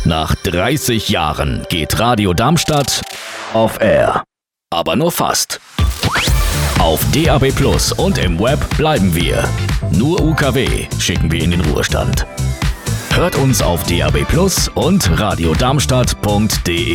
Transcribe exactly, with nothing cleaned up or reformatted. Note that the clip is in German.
Nach dreißig Jahren geht Radio Darmstadt auf Air. Aber nur fast. Auf D A B Plus und im Web bleiben wir. Nur U K W schicken wir in den Ruhestand. Hört uns auf D A B Plus und radiodarmstadt punkt de.